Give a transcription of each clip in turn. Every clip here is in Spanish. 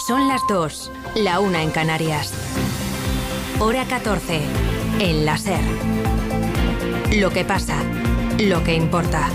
Son las 2, la 1 en Canarias. Hora 14, en la SER. Lo que pasa, lo que importa.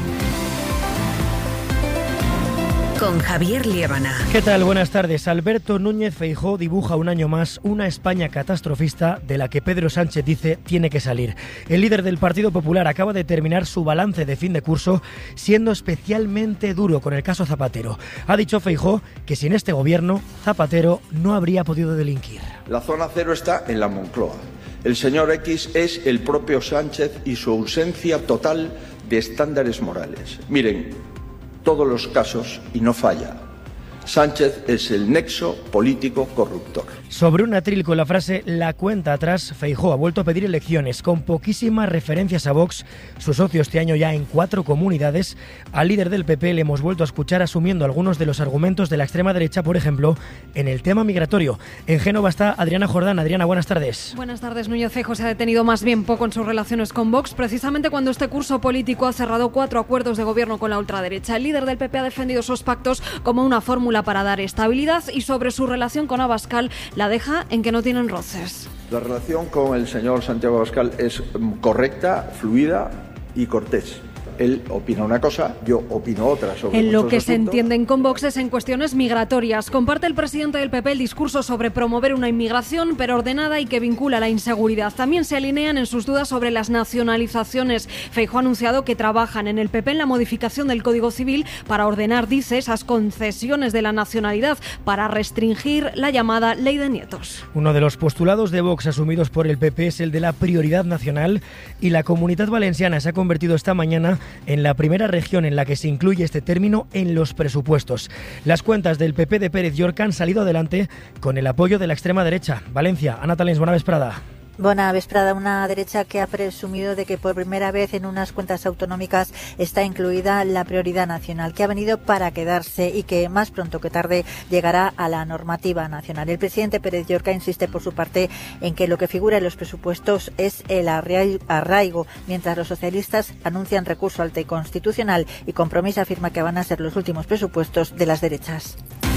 Con Javier Liébana. ¿Qué tal? Buenas tardes. Alberto Núñez Feijóo dibuja un año más una España catastrofista de la que Pedro Sánchez dice tiene que salir. El líder del Partido Popular acaba de terminar su balance de fin de curso siendo especialmente duro con el caso Zapatero. Ha dicho Feijóo que sin este gobierno Zapatero no habría podido delinquir. La zona cero está en la Moncloa. El señor X es el propio Sánchez y su ausencia total de estándares morales. Miren, todos los casos y no falla. Sánchez es el nexo político corruptor. Sobre un atril con la frase "la cuenta atrás", Feijóo ha vuelto a pedir elecciones con poquísimas referencias a Vox, su socio este año ya en 4 comunidades. Al líder del PP le hemos vuelto a escuchar asumiendo algunos de los argumentos de la extrema derecha, por ejemplo, en el tema migratorio. En Génova está Adriana Jordán. Adriana, buenas tardes. Buenas tardes. Núñez Feijóo se ha detenido más bien poco en sus relaciones con Vox, precisamente cuando este curso político ha cerrado 4 acuerdos de gobierno con la ultraderecha. El líder del PP ha defendido esos pactos como una fórmula para dar estabilidad y sobre su relación con Abascal la deja en que no tienen roces. La relación con el señor Santiago Abascal es correcta, fluida y cortés. Él opina una cosa, yo opino otra sobre en lo que asuntos. se entienden con Vox es en cuestiones migratorias. Comparte el presidente del PP el discurso sobre promover una inmigración pero ordenada y que vincula la inseguridad. También se alinean en sus dudas sobre las nacionalizaciones. Feijóo ha anunciado que trabajan en el PP en la modificación del Código Civil para ordenar, dice, esas concesiones de la nacionalidad para restringir la llamada ley de nietos. Uno de los postulados de Vox asumidos por el PP es el de la prioridad nacional y la Comunitat Valenciana se ha convertido esta mañana en la primera región en la que se incluye este término en los presupuestos. Las cuentas del PP de Pérez Llorca han salido adelante con el apoyo de la extrema derecha. Valencia, Ana Talens, buena vesprada. Buena vesprada. Una derecha que ha presumido de que por primera vez en unas cuentas autonómicas está incluida la prioridad nacional, que ha venido para quedarse y que más pronto que tarde llegará a la normativa nacional. El presidente Pérez Llorca insiste por su parte en que lo que figura en los presupuestos es el arraigo, mientras los socialistas anuncian recurso al TEI constitucional y Compromís afirma que van a ser los últimos presupuestos de las derechas.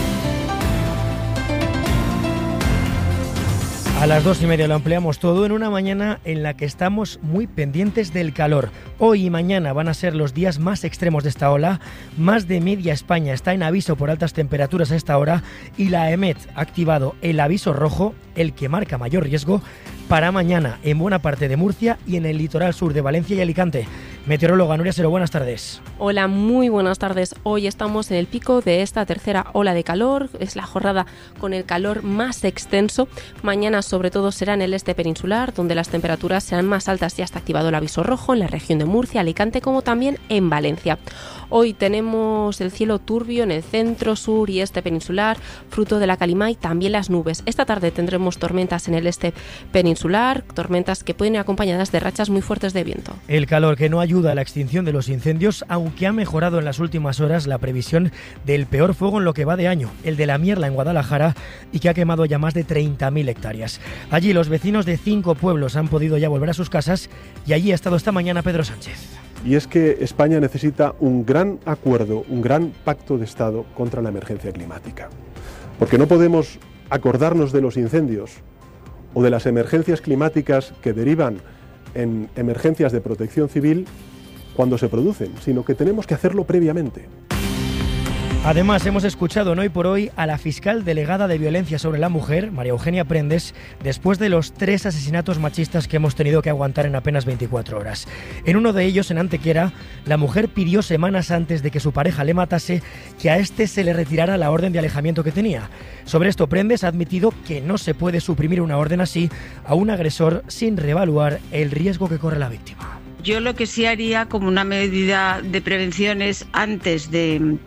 A las 2:30 lo ampliamos todo en una mañana en la que estamos muy pendientes del calor. Hoy y mañana van a ser los días más extremos de esta ola. Más de media España está en aviso por altas temperaturas a esta hora y la EMET ha activado el aviso rojo, el que marca mayor riesgo, para mañana en buena parte de Murcia y en el litoral sur de Valencia y Alicante. Meteoróloga Nuria Sero, buenas tardes. Hola, muy buenas tardes. Hoy estamos en el pico de esta tercera ola de calor. Es la jornada con el calor más extenso. Mañana sobre todo será en el este peninsular, donde las temperaturas serán más altas. Ya está activado el aviso rojo en la región de Murcia, Alicante, como también en Valencia. Hoy tenemos el cielo turbio en el centro, sur y este peninsular, fruto de la calima y también las nubes. Esta tarde tendremos tormentas en el este peninsular, tormentas que pueden ir acompañadas de rachas muy fuertes de viento. El calor que no ayuda a la extinción de los incendios, aunque ha mejorado en las últimas horas la previsión del peor fuego en lo que va de año, el de la Mierla en Guadalajara, y que ha quemado ya más de 30.000 hectáreas. Allí los vecinos de 5 pueblos han podido ya volver a sus casas y allí ha estado esta mañana Pedro Sánchez. Y es que España necesita un gran acuerdo, un gran pacto de Estado contra la emergencia climática. Porque no podemos acordarnos de los incendios o de las emergencias climáticas que derivan en emergencias de protección civil cuando se producen, sino que tenemos que hacerlo previamente. Además, hemos escuchado en Hoy por Hoy a la fiscal delegada de Violencia sobre la Mujer, María Eugenia Prendes, después de los 3 asesinatos machistas que hemos tenido que aguantar en apenas 24 horas. En uno de ellos, en Antequera, la mujer pidió semanas antes de que su pareja le matase que a este se le retirara la orden de alejamiento que tenía. Sobre esto, Prendes ha admitido que no se puede suprimir una orden así a un agresor sin reevaluar el riesgo que corre la víctima. Yo lo que sí haría como una medida de prevención es antes de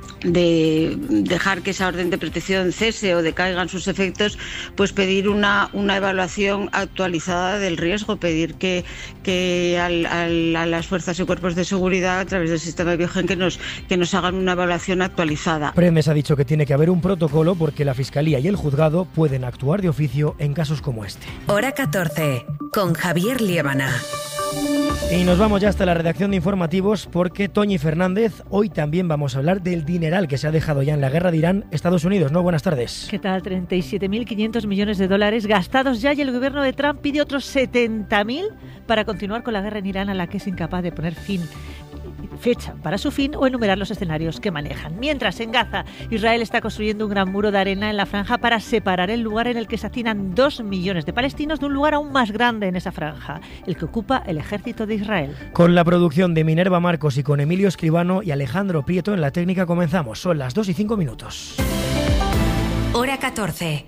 dejar que esa orden de protección cese o decaigan sus efectos, pues pedir una evaluación actualizada del riesgo, pedir que a las fuerzas y cuerpos de seguridad a través del sistema Biogen que nos hagan una evaluación actualizada. Prendes ha dicho que tiene que haber un protocolo porque la Fiscalía y el Juzgado pueden actuar de oficio en casos como este. Hora 14, con Javier Liébana. Y nos vamos ya hasta la redacción de informativos porque Toñi Fernández, hoy también vamos a hablar del dineral que se ha dejado ya en la guerra de Irán, Estados Unidos, ¿no? Buenas tardes. ¿Qué tal? 37.500 millones de dólares gastados ya y el gobierno de Trump pide otros 70.000 para continuar con la guerra en Irán a la que es incapaz de poner fecha para su fin o enumerar los escenarios que manejan. Mientras, en Gaza, Israel está construyendo un gran muro de arena en la franja para separar el lugar en el que se hacinan 2 millones de palestinos de un lugar aún más grande en esa franja, el que ocupa el ejército de Israel. Con la producción de Minerva Marcos y con Emilio Escribano y Alejandro Prieto en la técnica comenzamos. Son las 2:05. Hora 14.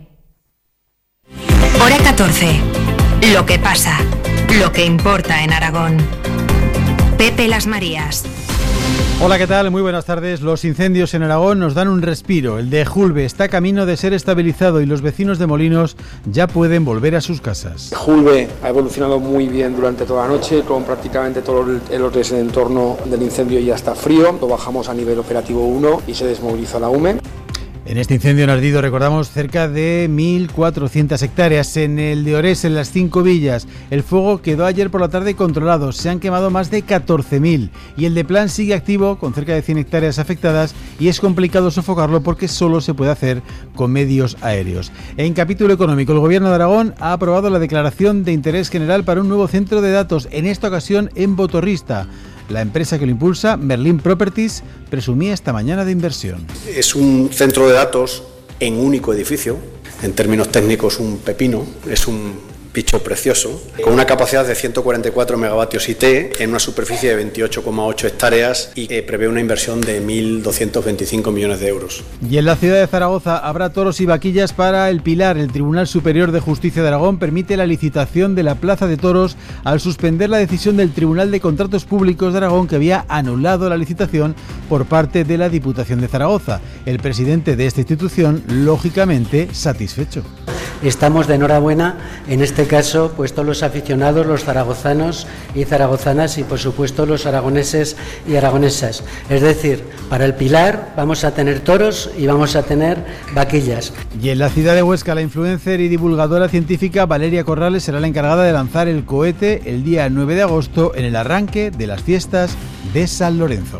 Hora 14. Lo que pasa, lo que importa en Aragón. Pepe Las Marías. Hola, ¿qué tal? Muy buenas tardes. Los incendios en Aragón nos dan un respiro. El de Julbe está camino de ser estabilizado y los vecinos de Molinos ya pueden volver a sus casas. Julbe ha evolucionado muy bien durante toda la noche, con prácticamente todo el entorno del incendio ya está frío. Lo bajamos a nivel operativo 1 y se desmovilizó la UME. En este incendio en Ardido, recordamos, cerca de 1.400 hectáreas. En el de Orés, en las 5 villas, el fuego quedó ayer por la tarde controlado. Se han quemado más de 14.000. Y el de Plan sigue activo, con cerca de 100 hectáreas afectadas, y es complicado sofocarlo porque solo se puede hacer con medios aéreos. En capítulo económico, el Gobierno de Aragón ha aprobado la declaración de interés general para un nuevo centro de datos, en esta ocasión en Botorrista. La empresa que lo impulsa, Merlin Properties, presumía esta mañana de inversión. Es un centro de datos en único edificio, en términos técnicos un pepino, es un bicho precioso, con una capacidad de 144 megavatios IT en una superficie de 28,8 hectáreas y prevé una inversión de 1.225 millones de euros. Y en la ciudad de Zaragoza habrá toros y vaquillas para el Pilar. El Tribunal Superior de Justicia de Aragón permite la licitación de la plaza de toros al suspender la decisión del Tribunal de Contratos Públicos de Aragón, que había anulado la licitación por parte de la Diputación de Zaragoza. El presidente de esta institución, lógicamente, satisfecho. Estamos de enhorabuena, en este caso, pues todos los aficionados, los zaragozanos y zaragozanas y por supuesto los aragoneses y aragonesas. Es decir, para el Pilar vamos a tener toros y vamos a tener vaquillas. Y en la ciudad de Huesca, la influencer y divulgadora científica Valeria Corrales será la encargada de lanzar el cohete el día 9 de agosto en el arranque de las fiestas de San Lorenzo.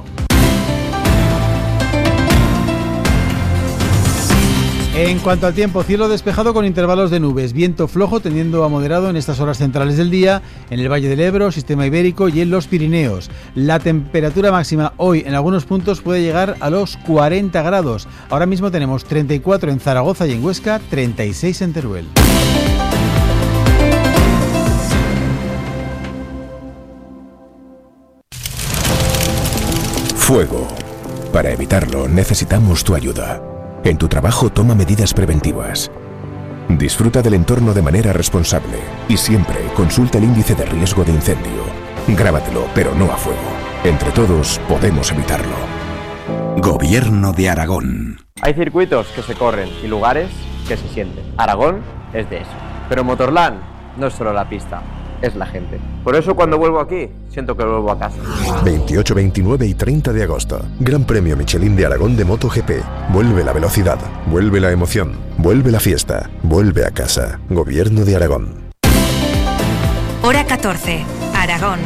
En cuanto al tiempo, cielo despejado con intervalos de nubes, viento flojo tendiendo a moderado en estas horas centrales del día, en el Valle del Ebro, Sistema Ibérico y en los Pirineos. La temperatura máxima hoy en algunos puntos puede llegar a los 40 grados. Ahora mismo tenemos 34 en Zaragoza y en Huesca, 36 en Teruel. Fuego. Para evitarlo necesitamos tu ayuda. En tu trabajo toma medidas preventivas. Disfruta del entorno de manera responsable y siempre consulta el índice de riesgo de incendio. Grábatelo, pero no a fuego. Entre todos podemos evitarlo. Gobierno de Aragón. Hay circuitos que se corren y lugares que se sienten. Aragón es de eso. Pero Motorland no es solo la pista, es la gente. Por eso cuando vuelvo aquí, siento que vuelvo a casa. 28, 29 y 30 de agosto. Gran Premio Michelin de Aragón de MotoGP. Vuelve la velocidad, vuelve la emoción, vuelve la fiesta, vuelve a casa. Gobierno de Aragón. Hora 14. Aragón.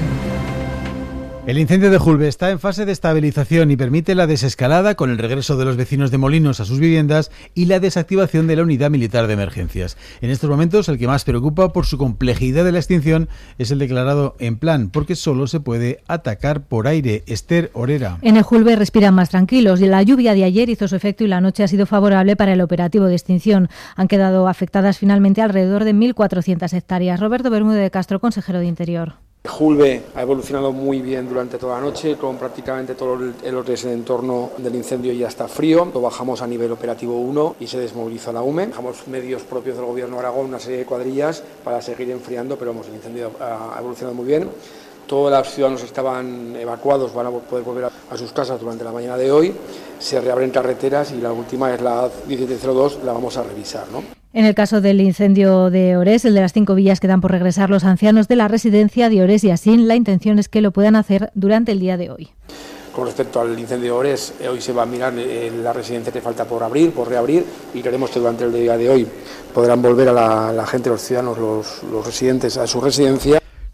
El incendio de Julbe está en fase de estabilización y permite la desescalada con el regreso de los vecinos de Molinos a sus viviendas y la desactivación de la unidad militar de emergencias. En estos momentos, el que más preocupa por su complejidad de la extinción es el declarado en plan, porque solo se puede atacar por aire. Esther Orera. En el Julbe respiran más tranquilos. La lluvia de ayer hizo su efecto y la noche ha sido favorable para el operativo de extinción. Han quedado afectadas finalmente alrededor de 1.400 hectáreas. Roberto Bermúdez de Castro, consejero de Interior. Julbe ha evolucionado muy bien durante toda la noche, con prácticamente todo el entorno del incendio ya está frío. Lo bajamos a nivel operativo 1 y se desmovilizó la UME. Dejamos medios propios del Gobierno de Aragón, una serie de cuadrillas para seguir enfriando, pero el incendio ha evolucionado muy bien. Todos los ciudadanos estaban evacuados, van a poder volver a sus casas durante la mañana de hoy. Se reabren carreteras y la última es la 1702, la vamos a revisar, ¿no? En el caso del incendio de Orés, el de las 5 villas, quedan por regresar los ancianos de la residencia de Orés y Asín. La intención es que lo puedan hacer durante el día de hoy. Con respecto al incendio de Orés, hoy se va a mirar la residencia que falta por reabrir, y queremos que durante el día de hoy podrán volver a la gente, los ciudadanos, los residentes a su residencia.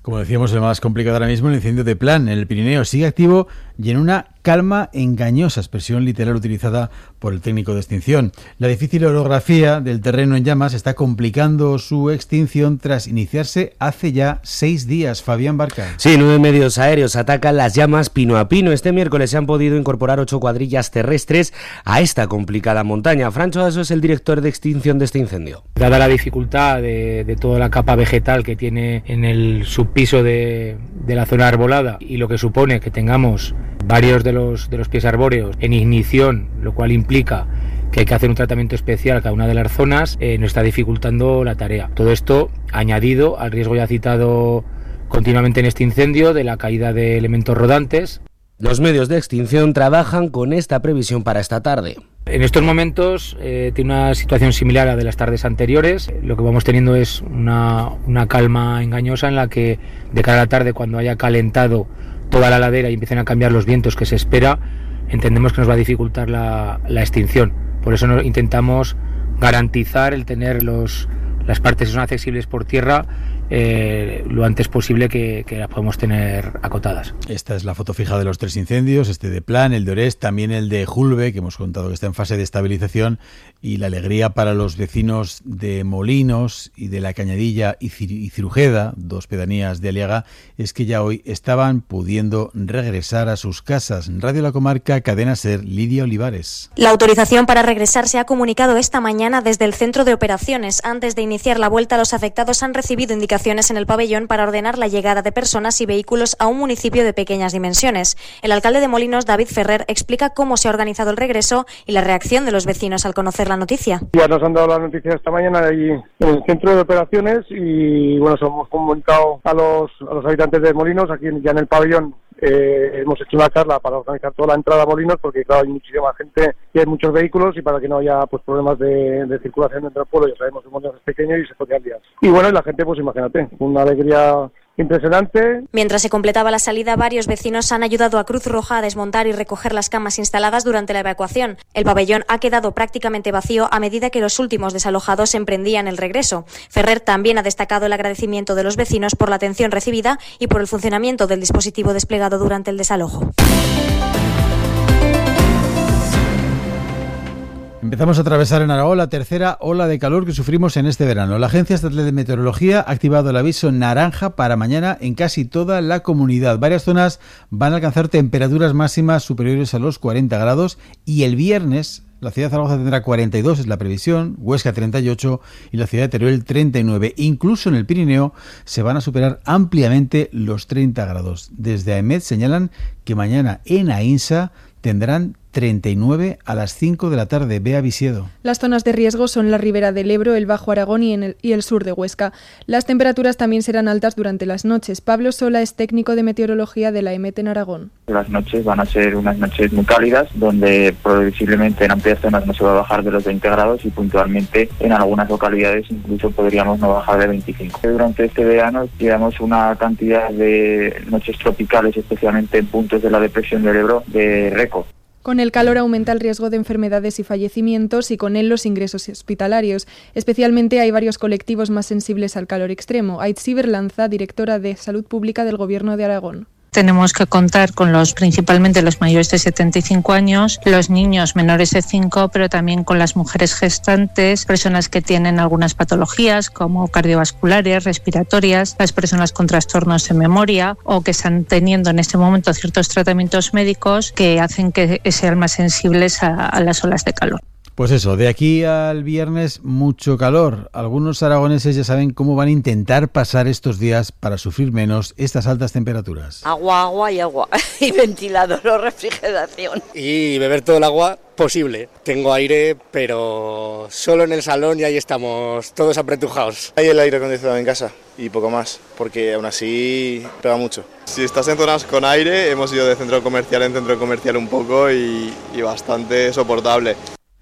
Como decíamos, el más complicado ahora mismo, el incendio de Plan en el Pirineo, sigue activo y en una calma engañosa, expresión literal utilizada por el técnico de extinción. La difícil orografía del terreno en llamas está complicando su extinción tras iniciarse hace ya 6 días. Fabián Barca. Sí, 9 medios aéreos atacan las llamas pino a pino. Este miércoles se han podido incorporar 8 cuadrillas terrestres a esta complicada montaña. Francho Aso es el director de extinción de este incendio. Dada la dificultad de toda la capa vegetal que tiene en el subpiso de la zona arbolada y lo que supone que tengamos varios de los pies arbóreos en ignición, lo cual implica que hay que hacer un tratamiento especial a cada una de las zonas, nos está dificultando la tarea. Todo esto añadido al riesgo ya citado continuamente en este incendio de la caída de elementos rodantes. Los medios de extinción trabajan con esta previsión para esta tarde. En estos momentos tiene una situación similar a la de las tardes anteriores. Lo que vamos teniendo es una calma engañosa en la que de cara a la tarde, cuando haya calentado toda la ladera y empiecen a cambiar los vientos que se espera, entendemos que nos va a dificultar la extinción. Por eso intentamos garantizar el tener las partes que son accesibles por tierra lo antes posible que las podemos tener acotadas. Esta es la foto fija de los 3 incendios, este de Plan, el de Orés, también el de Julve, que hemos contado que está en fase de estabilización, y la alegría para los vecinos de Molinos y de La Cañadilla y Cirujeda, 2 pedanías de Aliaga, es que ya hoy estaban pudiendo regresar a sus casas. Radio La Comarca, Cadena SER, Lidia Olivares. La autorización para regresar se ha comunicado esta mañana desde el centro de operaciones. Antes de iniciar la vuelta, los afectados han recibido indicaciones en el pabellón para ordenar la llegada de personas y vehículos a un municipio de pequeñas dimensiones. El alcalde de Molinos, David Ferrer, explica cómo se ha organizado el regreso y la reacción de los vecinos al conocer la noticia. Ya nos han dado la noticia esta mañana ahí en el centro de operaciones y bueno, hemos comunicado a los habitantes de Molinos aquí ya en el pabellón. Hemos hecho una charla para organizar toda la entrada a Molinos porque claro, hay muchísima gente y hay muchos vehículos y para que no haya pues problemas de circulación dentro del pueblo. Ya sabemos que Molinos es pequeño y se podía liar. Y bueno, y la gente pues imagínate, una alegría impresionante. Mientras se completaba la salida, varios vecinos han ayudado a Cruz Roja a desmontar y recoger las camas instaladas durante la evacuación. El pabellón ha quedado prácticamente vacío a medida que los últimos desalojados emprendían el regreso. Ferrer también ha destacado el agradecimiento de los vecinos por la atención recibida y por el funcionamiento del dispositivo desplegado durante el desalojo. Empezamos a atravesar en Aragón la tercera ola de calor que sufrimos en este verano. La Agencia Estatal de Meteorología ha activado el aviso naranja para mañana en casi toda la comunidad. Varias zonas van a alcanzar temperaturas máximas superiores a los 40 grados y el viernes la ciudad de Zaragoza tendrá 42, es la previsión, Huesca 38 y la ciudad de Teruel 39. Incluso en el Pirineo se van a superar ampliamente los 30 grados. Desde AEMET señalan que mañana en Aínsa tendrán 39 a las 5 de la tarde. Bea Visiedo. Las zonas de riesgo son la ribera del Ebro, el Bajo Aragón y el sur de Huesca. Las temperaturas también serán altas durante las noches. Pablo Sola es técnico de meteorología de la AEMET en Aragón. Las noches van a ser unas noches muy cálidas, donde previsiblemente en amplias zonas no se va a bajar de los 20 grados y puntualmente en algunas localidades incluso podríamos no bajar de 25. Durante este verano llevamos una cantidad de noches tropicales, especialmente en puntos de la depresión del Ebro, de récord. Con el calor aumenta el riesgo de enfermedades y fallecimientos y con él los ingresos hospitalarios. Especialmente hay varios colectivos más sensibles al calor extremo. Aitzi Berlanza, directora de Salud Pública del Gobierno de Aragón. Tenemos que contar con principalmente los mayores de 75 años, los niños menores de 5, pero también con las mujeres gestantes, personas que tienen algunas patologías como cardiovasculares, respiratorias, las personas con trastornos de memoria o que están teniendo en este momento ciertos tratamientos médicos que hacen que sean más sensibles a las olas de calor. Pues eso, de aquí al viernes mucho calor. Algunos aragoneses ya saben cómo van a intentar pasar estos días para sufrir menos estas altas temperaturas. Agua y ventilador o refrigeración. Y beber todo el agua posible. Tengo aire, pero solo en el salón y ahí estamos todos apretujados. Hay el aire acondicionado en casa y poco más, porque aún así pega mucho. Si estás en zonas con aire, hemos ido de centro comercial en centro comercial un poco y bastante soportable.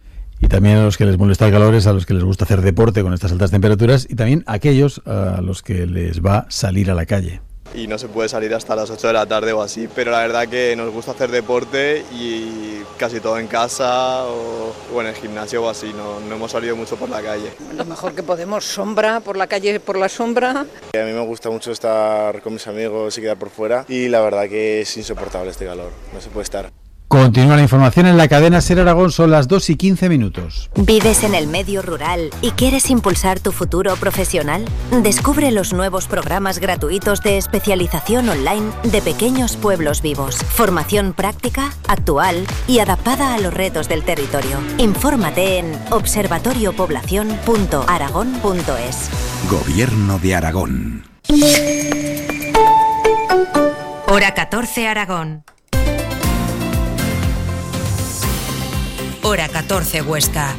Y también a los que les molesta el calor es a los que les gusta hacer deporte con estas altas temperaturas y también a aquellos a los que les va salir a la calle. y no se puede salir hasta las 8 de la tarde o así, pero la verdad que nos gusta hacer deporte y casi todo en casa o en el gimnasio o así, no hemos salido mucho por la calle. Lo mejor que podemos, sombra, por la calle, por la sombra. A mí me gusta mucho estar con mis amigos y quedar por fuera y la verdad que es insoportable este calor, no se puede estar. Continúa la información en la cadena SER Aragón, son las 2:15. ¿Vives en el medio rural y quieres impulsar tu futuro profesional? Descubre los nuevos programas gratuitos de especialización online de Pequeños Pueblos Vivos. Formación práctica, actual y adaptada a los retos del territorio. Infórmate en observatoriopoblacion.aragón.es. Gobierno de Aragón. Hora 14 Aragón. Hora 14 Huesca.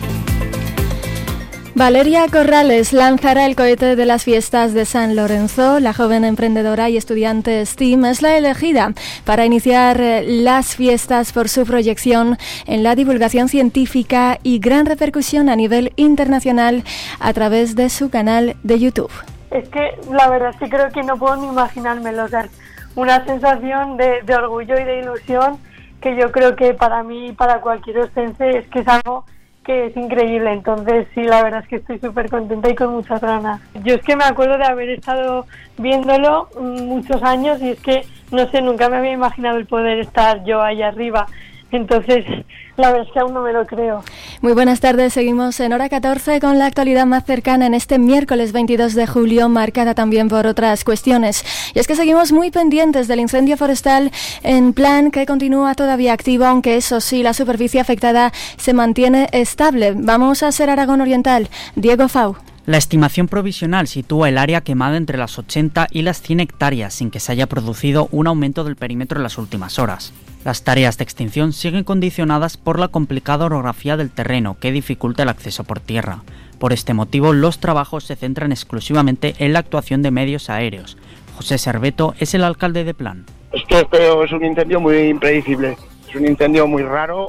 Valeria Corrales lanzará el cohete de las fiestas de San Lorenzo. La joven emprendedora y estudiante STEAM es la elegida para iniciar las fiestas por su proyección en la divulgación científica y gran repercusión a nivel internacional a través de su canal de YouTube. Es que la verdad es que creo que no puedo ni imaginármelo, o sea, una sensación de orgullo y de ilusión que yo creo que para mí y para cualquier ostense es que es algo que es increíble. Entonces sí, la verdad es que estoy súper contenta y con muchas ganas. Yo es que me acuerdo de haber estado viéndolo muchos años y es que, no sé, nunca me había imaginado el poder estar yo ahí arriba. Entonces, la verdad es que aún no me lo creo. Muy buenas tardes, seguimos en Hora 14 con la actualidad más cercana en este miércoles 22 de julio, marcada también por otras cuestiones. Y es que seguimos muy pendientes del incendio forestal en Plan, que continúa todavía activo, aunque eso sí, la superficie afectada se mantiene estable. Vamos a SER Aragón Oriental. Diego Fau. La estimación provisional sitúa el área quemada entre las 80 y las 100 hectáreas, sin que se haya producido un aumento del perímetro en las últimas horas. Las tareas de extinción siguen condicionadas por la complicada orografía del terreno, que dificulta el acceso por tierra. Por este motivo, los trabajos se centran exclusivamente en la actuación de medios aéreos. José Serveto es el alcalde de Plan. Es que esto es un incendio muy impredecible, es un incendio muy raro,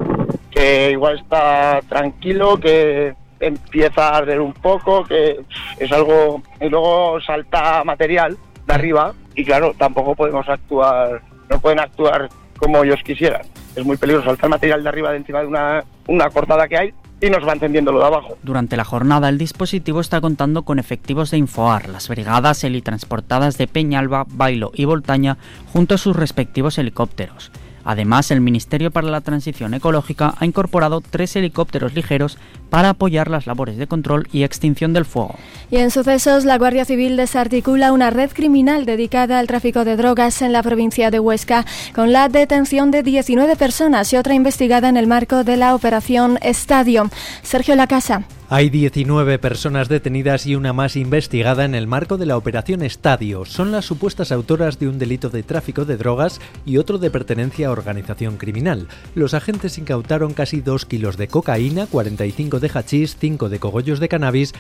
que igual está tranquilo, que empieza a arder un poco, que es algo, y luego salta material de arriba y claro, tampoco podemos actuar, no pueden actuar como ellos quisieran. Es muy peligroso saltar material de arriba de encima de una cortada que hay y nos va encendiendo lo de abajo. Durante la jornada el dispositivo está contando con efectivos de Infoar, las brigadas helitransportadas de Peñalba, Bailo y Voltaña junto a sus respectivos helicópteros. Además, el Ministerio para la Transición Ecológica ha incorporado 3 helicópteros ligeros para apoyar las labores de control y extinción del fuego. Y en sucesos, la Guardia Civil desarticula una red criminal dedicada al tráfico de drogas en la provincia de Huesca, con la detención de 19 personas y otra investigada en el marco de la Operación Estadio. Sergio Lacasa. Hay 19 personas detenidas y una más investigada en el marco de la Operación Estadio. Son las supuestas autoras de un delito de tráfico de drogas y otro de pertenencia a organización criminal. Los agentes incautaron casi 2 kilos de cocaína, 45 de hachís, 5 de cogollos de cannabis,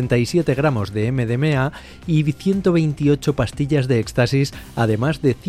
67 gramos de MDMA y 128 pastillas de éxtasis, además de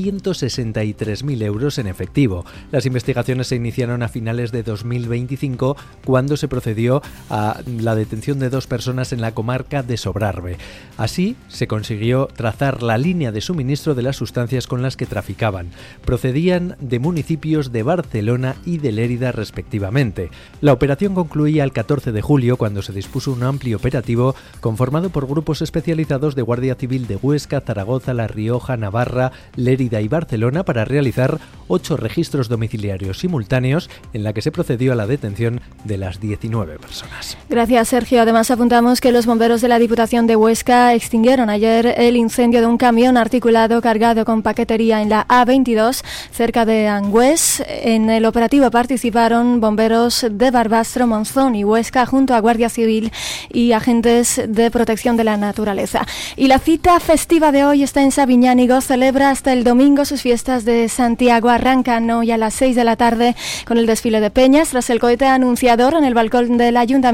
163.000 euros en efectivo. Las investigaciones se iniciaron a finales de 2025, cuando se procedió a la detención de 2 personas en la comarca de Sobrarbe. Así se consiguió trazar la línea de suministro de las sustancias con las que traficaban. Procedían de municipios de Barcelona y de Lérida respectivamente. La operación concluía el 14 de julio, cuando se dispuso un amplio operativo conformado por grupos especializados de Guardia Civil de Huesca, Zaragoza, La Rioja, Navarra, Lérida y Barcelona para realizar 8 registros domiciliarios simultáneos, en la que se procedió a la detención de las 19 personas. Gracias, Sergio. Además, apuntamos que los bomberos de la Diputación de Huesca extinguieron ayer el incendio de un camión articulado cargado con paquetería en la A22, cerca de Angüés. En el operativo participaron bomberos de Barbastro, Monzón y Huesca, junto a Guardia Civil y agentes de protección de la naturaleza. Y la cita festiva de hoy está en Sabiñánigo. Celebra hasta el domingo sus fiestas de Santiago. Arrancan hoy a las 6 de la tarde con el desfile de peñas. Tras el cohete anunciador en el balcón del Ayuntamiento,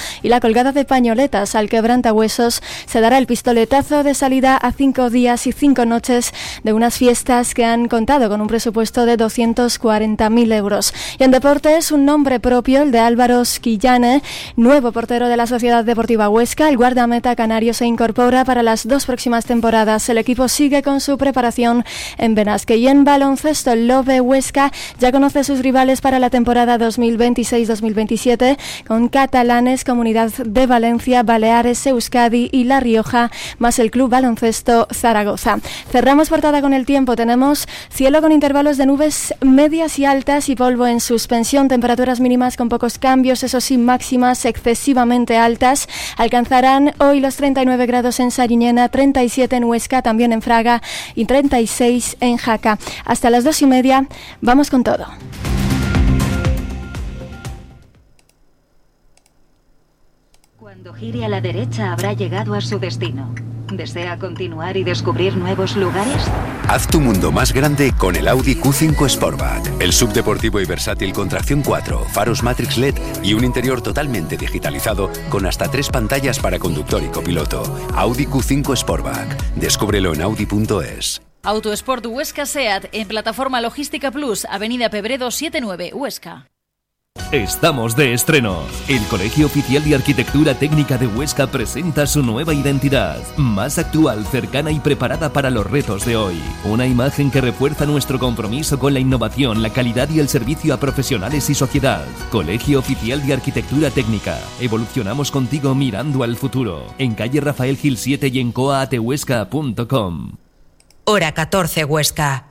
y la colgada de pañoletas al quebrantahuesos se dará el pistoletazo de salida a 5 días y 5 noches de unas fiestas que han contado con un presupuesto de 240.000 euros. Y en deportes, un nombre propio, el de Álvaro Squillane, nuevo portero de la Sociedad Deportiva Huesca. El guardameta canario se incorpora para las 2 próximas temporadas. El equipo sigue con su preparación en Benasque. Y en baloncesto, el Lobe Huesca ya conoce sus rivales para la temporada 2026-2027 con catalanes, Comunidad de Valencia, Baleares, Euskadi y La Rioja, más el Club Baloncesto Zaragoza. Cerramos portada con el tiempo. Tenemos cielo con intervalos de nubes medias y altas y polvo en suspensión, temperaturas mínimas con pocos cambios, eso sí, máximas excesivamente altas. Alcanzarán hoy los 39 grados en Sariñena, 37 en Huesca, también en Fraga y 36 en Jaca. Hasta las 2:30, vamos con todo. Cuando gire a la derecha habrá llegado a su destino. ¿Desea continuar y descubrir nuevos lugares? Haz tu mundo más grande con el Audi Q5 Sportback. El subdeportivo y versátil con tracción 4, faros Matrix LED y un interior totalmente digitalizado con hasta 3 pantallas para conductor y copiloto. Audi Q5 Sportback. Descúbrelo en audi.es. Autosport Huesca SEAT en Plataforma Logística Plus, Avenida Pebredo 79, Huesca. Estamos de estreno. El Colegio Oficial de Arquitectura Técnica de Huesca presenta su nueva identidad, más actual, cercana y preparada para los retos de hoy. Una imagen que refuerza nuestro compromiso con la innovación, la calidad y el servicio a profesionales y sociedad. Colegio Oficial de Arquitectura Técnica. Evolucionamos contigo mirando al futuro. En calle Rafael Gil 7 y en coaatehuesca.com. Hora 14, Huesca.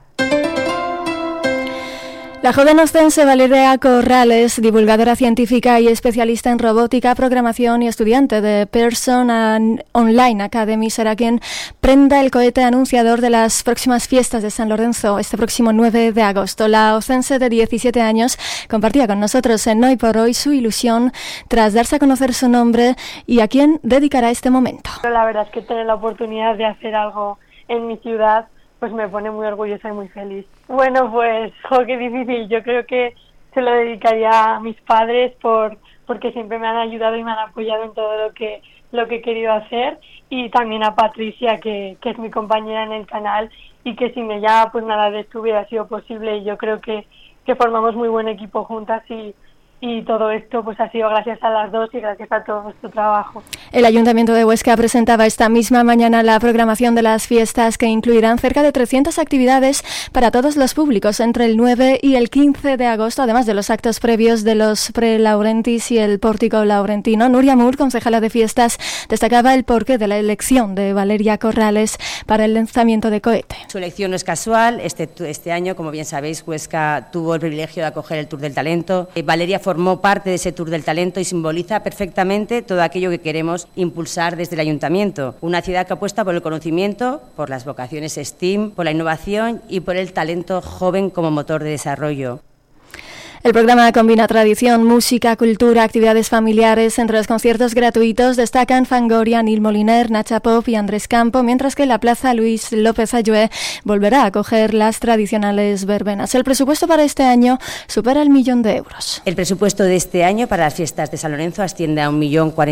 La joven ostense Valeria Corrales, divulgadora científica y especialista en robótica, programación y estudiante de Pearson Online Academy, será quien prenda el cohete anunciador de las próximas fiestas de San Lorenzo este próximo 9 de agosto. La ostense de 17 años compartía con nosotros en Hoy por Hoy su ilusión tras darse a conocer su nombre y a quién dedicará este momento. La verdad es que tener la oportunidad de hacer algo en mi ciudad pues me pone muy orgullosa y muy feliz. Bueno, pues, qué difícil. Yo creo que se lo dedicaría a mis padres porque siempre me han ayudado y me han apoyado en todo lo que he querido hacer, y también a Patricia, que es mi compañera en el canal y que sin ella pues nada de esto hubiera sido posible, y yo creo que formamos muy buen equipo juntas y todo esto pues ha sido gracias a las dos y gracias a todo nuestro trabajo. El Ayuntamiento de Huesca presentaba esta misma mañana la programación de las fiestas, que incluirán cerca de 300 actividades para todos los públicos entre el 9 y el 15 de agosto, además de los actos previos de los pre-laurentis y el pórtico laurentino. Nuria Moore, concejala de fiestas, destacaba el porqué de la elección de Valeria Corrales para el lanzamiento de cohete. Su elección no es casual. Este año, como bien sabéis, Huesca tuvo el privilegio de acoger el Tour del Talento. Valeria formó parte de ese Tour del Talento y simboliza perfectamente todo aquello que queremos impulsar desde el Ayuntamiento. Una ciudad que apuesta por el conocimiento, por las vocaciones STEAM, por la innovación y por el talento joven como motor de desarrollo. El programa combina tradición, música, cultura, actividades familiares. Entre los conciertos gratuitos destacan Fangoria, Nil Moliner, Nacha Pop y Andrés Campo, mientras que la Plaza Luis López Ayué volverá a acoger las tradicionales verbenas. El presupuesto para este año supera el 1.000.000 de euros. El presupuesto de este año para las fiestas de San Lorenzo asciende a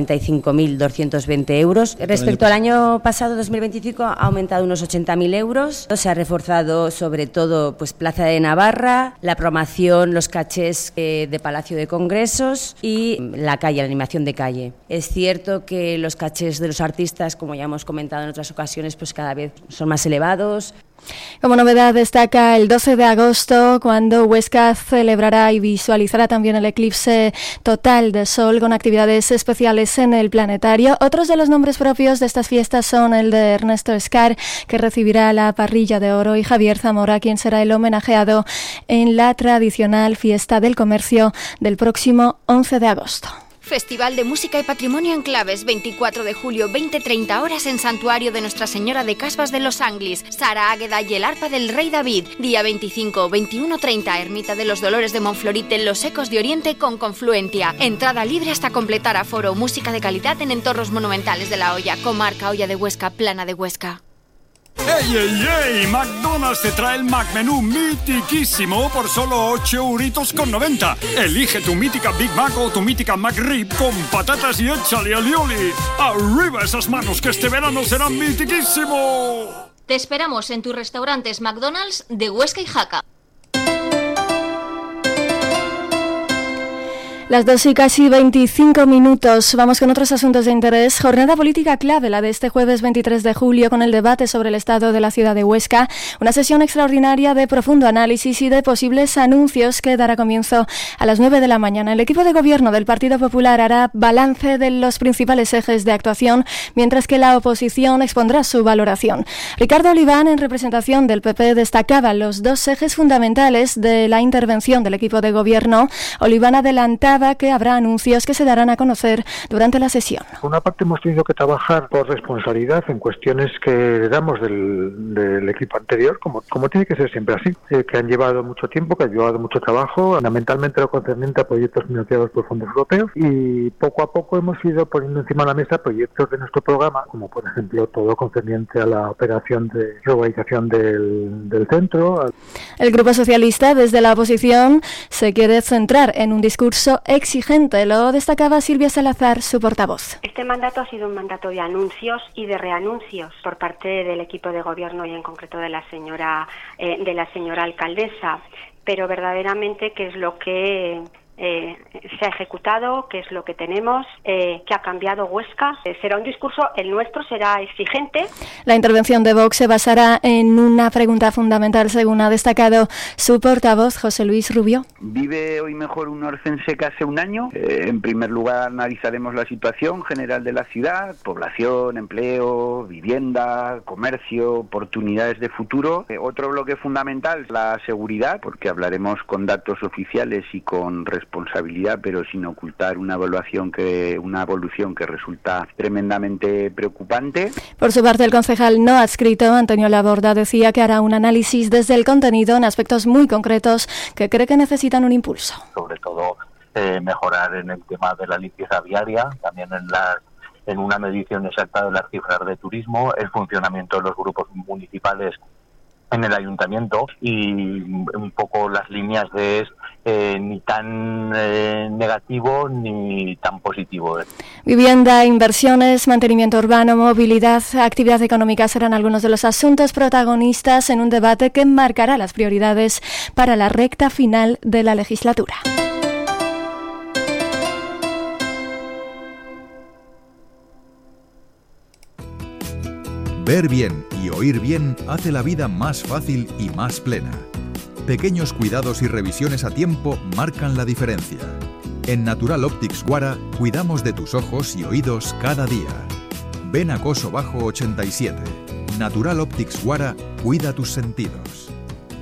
1.045.220 euros. Respecto al año pasado, 2025, ha aumentado unos 80.000 euros. Se ha reforzado sobre todo pues Plaza de Navarra, la programación, los cachés de Palacio de Congresos y la calle, la animación de calle. Es cierto que los cachés de los artistas, como ya hemos comentado en otras ocasiones, pues cada vez son más elevados. Como novedad destaca el 12 de agosto, cuando Huesca celebrará y visualizará también el eclipse total de sol con actividades especiales en el planetario. Otros de los nombres propios de estas fiestas son el de Ernesto Escar, que recibirá la parrilla de oro, y Javier Zamora, quien será el homenajeado en la tradicional fiesta del comercio del próximo 11 de agosto. Festival de Música y Patrimonio en Claves, 24 de julio, 20-30 horas en Santuario de Nuestra Señora de Casbas de los Anglis, Sara Águeda y el Arpa del Rey David. Día 25, 21-30, Ermita de los Dolores de Monflorite en Los Ecos de Oriente con Confluentia. Entrada libre hasta completar aforo. Música de calidad en entornos monumentales de La Hoya, comarca Hoya de Huesca, Plana de Huesca. ¡Ey, ey, ey! McDonald's te trae el McMenú mitiquísimo por solo 8,90 €. Elige tu mítica Big Mac o tu mítica McRib con patatas y échale alioli. ¡Arriba esas manos, que este verano será mitiquísimo! Te esperamos en tus restaurantes McDonald's de Huesca y Jaca. Las 2:25. Vamos con otros asuntos de interés. Jornada política clave, la de este jueves 23 de julio, con el debate sobre el estado de la ciudad de Huesca. Una sesión extraordinaria de profundo análisis y de posibles anuncios que dará comienzo a las 9 de la mañana. El equipo de gobierno del Partido Popular hará balance de los principales ejes de actuación, mientras que la oposición expondrá su valoración. Ricardo Oliván, en representación del PP, destacaba los dos ejes fundamentales de la intervención del equipo de gobierno. Oliván adelantaba que habrá anuncios que se darán a conocer durante la sesión. Por una parte hemos tenido que trabajar por responsabilidad en cuestiones que heredamos del equipo anterior, como tiene que ser siempre así, que han llevado mucho tiempo, que han llevado mucho trabajo, fundamentalmente lo concerniente a proyectos financiados por fondos europeos, y poco a poco hemos ido poniendo encima de la mesa proyectos de nuestro programa, como por ejemplo todo concerniente a la operación de globalización del centro. El Grupo Socialista, desde la oposición, se quiere centrar en un discurso exigente, lo destacaba Silvia Salazar, su portavoz. Este mandato ha sido un mandato de anuncios y de reanuncios por parte del equipo de gobierno y en concreto de la señora alcaldesa, pero verdaderamente qué es lo que se ha ejecutado, qué es lo que tenemos, qué ha cambiado Huesca. Será un discurso, el nuestro será exigente. La intervención de Vox se basará en una pregunta fundamental, según ha destacado su portavoz, José Luis Rubio. ¿Vive hoy mejor un orcense que hace un año? En primer lugar, analizaremos la situación general de la ciudad: población, empleo, vivienda, comercio, oportunidades de futuro. Otro bloque fundamental, la seguridad, porque hablaremos con datos oficiales y con responsabilidad, pero sin ocultar una evolución que resulta tremendamente preocupante. Por su parte, el concejal no adscrito, Antonio Laborda, decía que hará un análisis desde el contenido en aspectos muy concretos que cree que necesitan un impulso. Sobre todo mejorar en el tema de la limpieza viaria, también en una medición exacta de las cifras de turismo, el funcionamiento de los grupos municipales en el ayuntamiento y un poco las líneas de ni tan negativo ni tan positivo. Vivienda, inversiones, mantenimiento urbano, movilidad, actividad económica serán algunos de los asuntos protagonistas en un debate que marcará las prioridades para la recta final de la legislatura. Ver bien y oír bien hace la vida más fácil y más plena. Pequeños cuidados y revisiones a tiempo marcan la diferencia. En Natural Optics Guara cuidamos de tus ojos y oídos cada día. Ven a Coso Bajo 87. Natural Optics Guara cuida tus sentidos.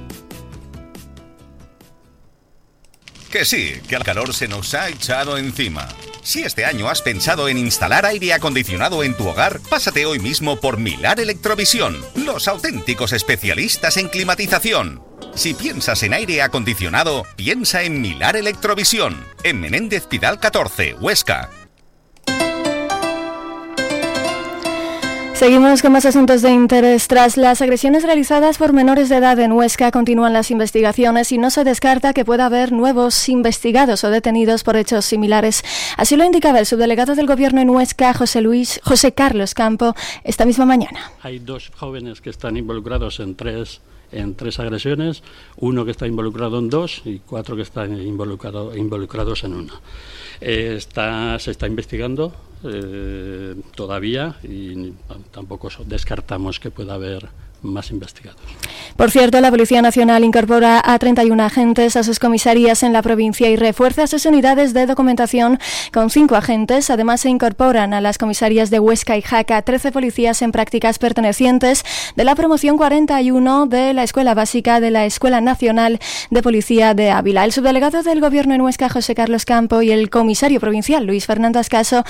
Que sí, que el calor se nos ha echado encima. Si este año has pensado en instalar aire acondicionado en tu hogar, pásate hoy mismo por Milar Electrovisión, los auténticos especialistas en climatización. Si piensas en aire acondicionado, piensa en Milar Electrovisión, en Menéndez Pidal 14, Huesca. Seguimos con más asuntos de interés. Tras las agresiones realizadas por menores de edad en Huesca, continúan las investigaciones y no se descarta que pueda haber nuevos investigados o detenidos por hechos similares. Así lo indicaba el subdelegado del Gobierno en Huesca, José Carlos Campo, esta misma mañana. Hay 2 jóvenes que están involucrados en tres agresiones, uno que está involucrado en 2 y 4 que están involucrados en 1. Se está investigando todavía y tampoco descartamos que pueda haber más investigados. Por cierto, la Policía Nacional incorpora a 31 agentes a sus comisarías en la provincia y refuerza sus unidades de documentación con 5 agentes. Además, se incorporan a las comisarías de Huesca y Jaca 13 policías en prácticas pertenecientes de la promoción 41 de la Escuela Básica de la Escuela Nacional de Policía de Ávila. El subdelegado del Gobierno en Huesca, José Carlos Campo, y el comisario provincial, Luis Fernando Ascaso, han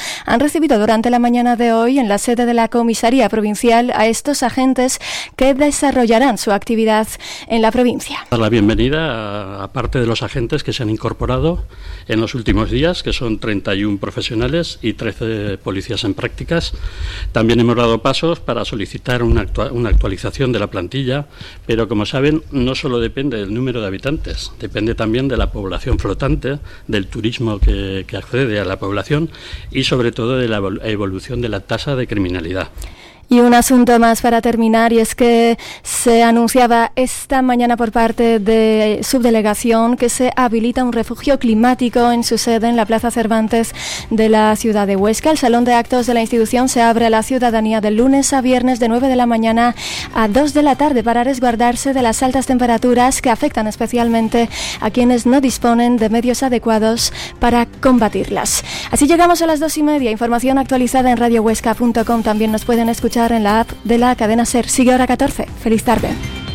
recibido durante la mañana de hoy en la sede de la Comisaría Provincial a estos agentes que desarrollarán su actividad en la provincia. Dar la bienvenida a parte de los agentes que se han incorporado en los últimos días, que son 31 profesionales y 13 policías en prácticas. También hemos dado pasos para solicitar una actualización de la plantilla, pero como saben, no solo depende del número de habitantes, depende también de la población flotante, del turismo que accede a la población y sobre todo de la evolución de la tasa de criminalidad. Y un asunto más para terminar, y es que se anunciaba esta mañana por parte de subdelegación que se habilita un refugio climático en su sede en la Plaza Cervantes de la ciudad de Huesca. El salón de actos de la institución se abre a la ciudadanía de lunes a viernes de 9 de la mañana a 2 de la tarde para resguardarse de las altas temperaturas que afectan especialmente a quienes no disponen de medios adecuados para combatirlas. Así llegamos a las 2:30. Información actualizada en radiohuesca.com. También nos pueden escuchar en la app de la cadena SER. Sigue Hora 14. Feliz tarde.